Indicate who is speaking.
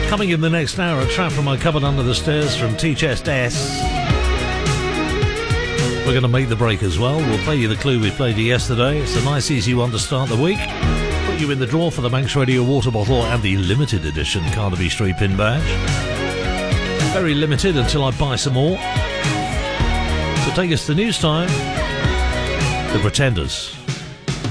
Speaker 1: Coming in the next hour, a track from my cupboard under the stairs from T-Chest S. We're going to make the break as well. We'll play you the clue we played you yesterday. It's a nice easy one to start the week. Put you in the draw for the Manx Radio water bottle and the limited edition Carnaby Street pin badge. Very limited until I buy some more. So take us to news time. The Pretenders.